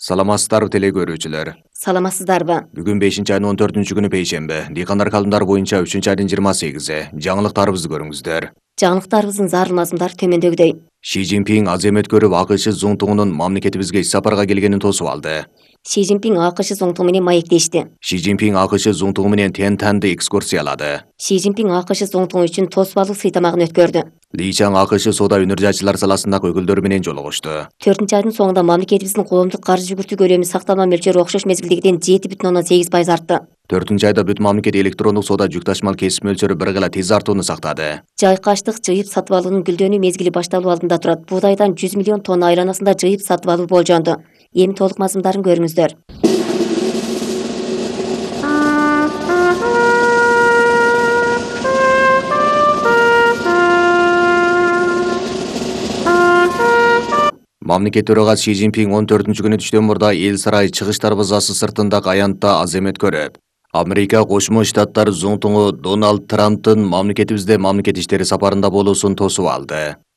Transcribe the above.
Саламатсыздарбы теле көрүүчүлөр. Саламатсыздарбы? Бүгүн 5-айдын 14-күнү пейшемби. Дыйкандар калымдары боюнча 3-айдын 28-и. Жаңылыктарыбызды көрүңүздөр. Жаңылыктарыбыздын зарыл мазмундары төмөндөгүдөй. Ши Цзиньпин аз эмет көрүп АКШ Зуңтуңунун мамлекетибизге иш сапарга келгенин тосуп алды. Ши Цзиньпин АКШ Зуңтуң менен маектешти. Ши Цзиньпин АКШ Зуңтуңу менен тен-танды экскурсиялады. Ши Цзиньпин АКШ Зуңтуң үчүн тосуп алуу сыйтамагын өткөрдү. Ли Чаң АКШ соода өнөр жайчылар саласындагы өкүлдөрү менен жолугушту. 4-айдын соңунда мамлекетибиздин коомдук каржы жүгүртүү көлөмү сакталма мөлчөрү окшош мезгилдегиден 7,8% артты. 4-айда бүт мамлекет электрондук соода жүк ташымал кесип мөлчөрү бир гана тез артууну сактады. Жайкаштык жыйып сатып алуунун гүлдөнүү мезгили башталуу алдында турат. Буудайдан 100 миллион тонна айланасында жыйып сатып алуу болжонду. Эми толук мазмундарын көрүңүздөр. Мамлекет төрагасы Ши Цзиньпин 14-күнү түштөн мурда эл сарайы чыгыш дарбазасы сыртындагы аянтта аз эмет көрүп, Америка Кошмо Штаттары Зуңтуңу Дональд Трамптын мамлекетибизде мамлекет иштери сапарында болуусун тосуп алды.